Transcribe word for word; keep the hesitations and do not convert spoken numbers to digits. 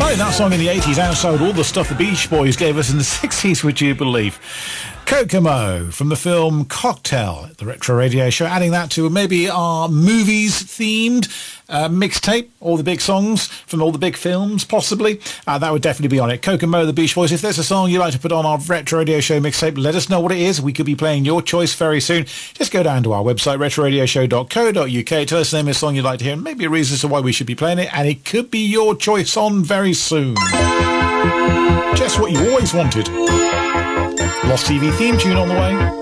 Right, that song in the eighties outsold all the stuff the Beach Boys gave us in the sixties, would you believe? Kokomo from the film Cocktail, the Retro Radio Show, adding that to maybe our movies-themed uh, mixtape, all the big songs from all the big films, possibly. Uh, that would definitely be on it. Kokomo, the Beach Boys. If there's a song you'd like to put on our Retro Radio Show mixtape, let us know what it is. We could be playing your choice very soon. Just go down to our website, retro radio show dot co dot uk. Tell us the name of a song you'd like to hear, and maybe a reason as to why we should be playing it, and it could be your choice on very soon. Just what you always wanted. Lost T V theme tune on the way.